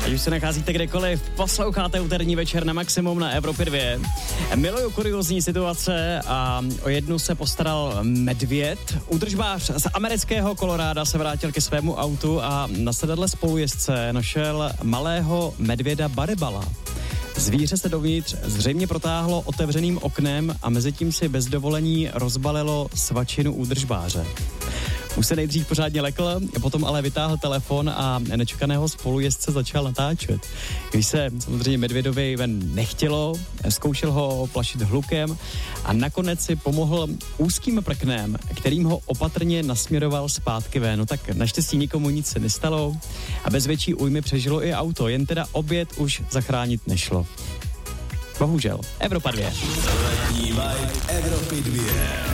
Ať už se nacházíte kdekoliv, posloucháte úterní večer na Maximum na Evropě 2. Miluju kuriózní situace a o jednu se postaral medvěd. Údržbář z amerického Koloráda se vrátil ke svému autu a na sedadle spolujezdce našel malého medvěda Baribala. Zvíře se dovnitř zřejmě protáhlo otevřeným oknem a mezitím si bez dovolení rozbalilo svačinu údržbáře. Už se nejdřív pořádně lekl, potom ale vytáhl telefon a nečekaného spolujezdce začal natáčet. Když se samozřejmě medvědovi ven nechtělo, zkoušel ho plašit hlukem a nakonec si pomohl úzkým prknem, kterým ho opatrně nasměroval zpátky ven. No tak naštěstí nikomu nic se nestalo a bez větší újmy přežilo i auto, jen teda oběd už zachránit nešlo. Bohužel. Evropa 2. Evropy 2.